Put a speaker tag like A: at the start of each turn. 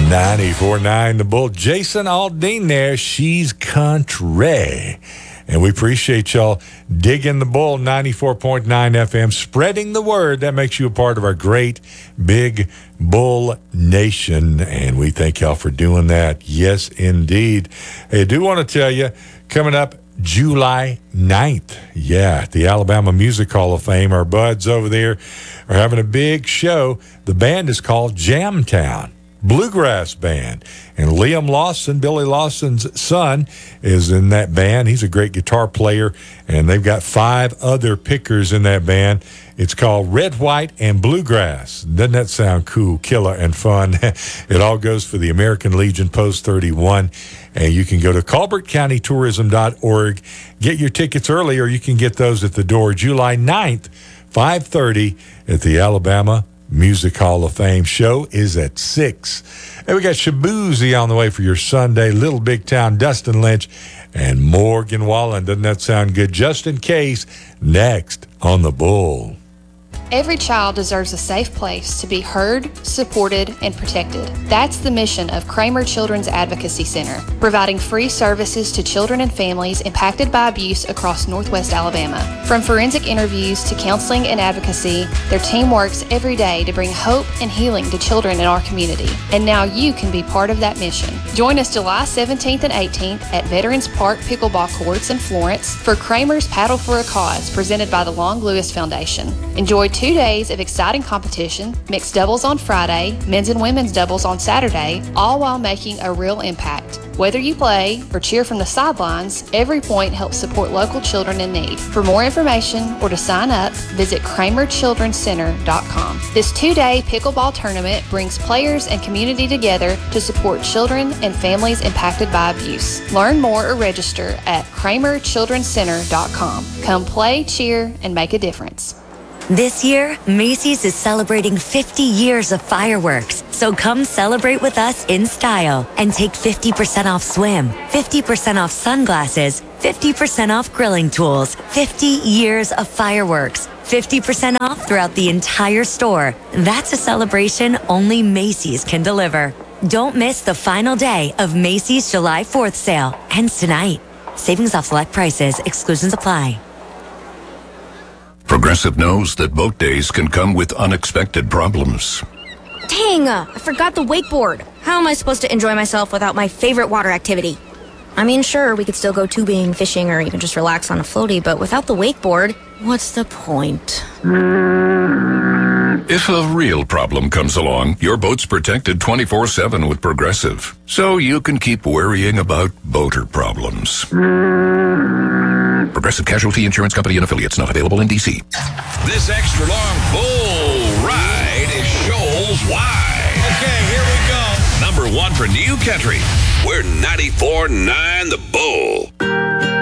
A: 94.9 The Bull. Jason Aldean there. She's country. And we appreciate y'all digging the Bull 94.9 FM, spreading the word. That makes you a part of our great big Bull Nation. And we thank y'all for doing that. Yes, indeed. Hey, I do want to tell you, coming up July 9th, at the Alabama Music Hall of Fame, our buds over there are having a big show. The band is called Jamtown Bluegrass Band, and Liam Lawson, Billy Lawson's son, is in that band. He's a great guitar player, and they've got 5 other pickers in that band. It's called Red, White, and Bluegrass. Doesn't that sound cool, killer, and fun? It all goes for the American Legion Post 31, and you can go to ColbertCountyTourism.org, get your tickets early, or you can get those at the door July 9th, 5:30 at the Alabama Music Hall of Fame. Show is at 6. And we got Shabuzi on the way for your Sunday. Little Big Town, Dustin Lynch, and Morgan Wallen. Doesn't that sound good? Just in case, next on The Bull.
B: Every child deserves a safe place to be heard, supported, and protected. That's the mission of Kramer Children's Advocacy Center, providing free services to children and families impacted by abuse across Northwest Alabama. From forensic interviews to counseling and advocacy, their team works every day to bring hope and healing to children in our community. And now you can be part of that mission. Join us July 17th and 18th at Veterans Park Pickleball Courts in Florence for Kramer's Paddle for a Cause, presented by the Long Lewis Foundation. Enjoy 2 days of exciting competition, mixed doubles on Friday, men's and women's doubles on Saturday, all while making a real impact. Whether you play or cheer from the sidelines, every point helps support local children in need. For more information or to sign up, visit KramerChildrenCenter.com. This 2-day pickleball tournament brings players and community together to support children and families impacted by abuse. Learn more or register at KramerChildrenCenter.com. Come play, cheer, and make a difference.
C: This year, Macy's is celebrating 50 years of fireworks. So come celebrate with us in style and take 50% off swim, 50% off sunglasses, 50% off grilling tools, 50 years of fireworks, 50% off throughout the entire store. That's a celebration only Macy's can deliver. Don't miss the final day of Macy's July 4th sale. Ends tonight. Savings off select prices. Exclusions apply.
D: Progressive knows that boat days can come with unexpected problems.
E: Dang, I forgot the wakeboard. How am I supposed to enjoy myself without my favorite water activity? I mean, sure, we could still go tubing, fishing, or even just relax on a floaty, but without the wakeboard, what's the point?
D: If a real problem comes along, your boat's protected 24/7 with Progressive, so you can keep worrying about boater problems. Progressive Casualty Insurance Company and Affiliates, not available in D.C.
F: This extra long bull ride is Shoals wide. Okay, here we go. Number 1 for New Country. We're 94.9 The Bull.